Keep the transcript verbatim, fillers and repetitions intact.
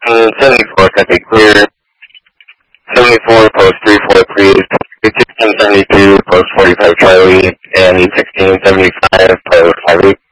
sixteen seventy-four, copy clear. seventy-four, post three four, please. sixteen seventy-two, post forty-five, Charlie. And sixteen seventy-five, post five eight.